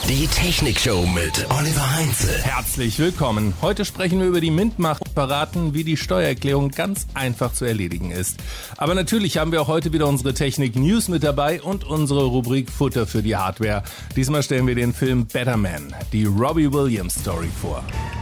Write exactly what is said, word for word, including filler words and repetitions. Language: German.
Die Technikshow mit Oliver Heinze. Herzlich willkommen. Heute sprechen wir über die Mint-Macht und verraten, wie die Steuererklärung ganz einfach zu erledigen ist. Aber natürlich haben wir auch heute wieder unsere Technik-News mit dabei und unsere Rubrik Futter für die Hardware. Diesmal stellen wir den Film Better Man, die Robbie Williams Story vor.